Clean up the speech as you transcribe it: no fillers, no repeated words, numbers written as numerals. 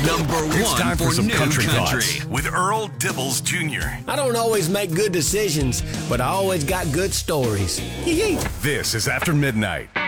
Number It's one time for some new country thoughts with Earl Dibbles Jr. I don't always make good decisions, but I always got good stories. This is After Midnight.